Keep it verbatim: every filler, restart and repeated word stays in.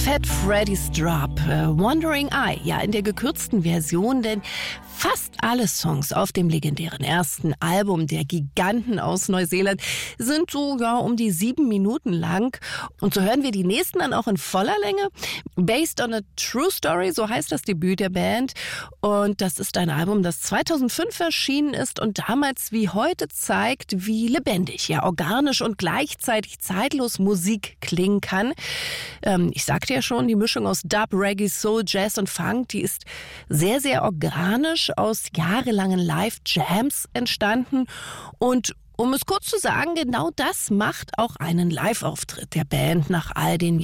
Fat Freddy's Drop, äh, Wandering Eye, ja in der gekürzten Version, denn fast alle Songs auf dem legendären ersten Album der Giganten aus Neuseeland sind so ja um die sieben Minuten lang. Und so hören wir die nächsten dann auch in voller Länge. Based on a True Story, so heißt das Debüt der Band. Und das ist ein Album, das zweitausendfünf erschienen ist und damals wie heute zeigt, wie lebendig, ja organisch und gleichzeitig zeitlos Musik klingen kann. Ähm, ich sagte ja schon, die Mischung aus Dub, Reggae, Soul, Jazz und Funk, die ist sehr, sehr organisch aus jahrelangen Live-Jams entstanden. Und um es kurz zu sagen, genau das macht auch einen Live-Auftritt der Band nach all den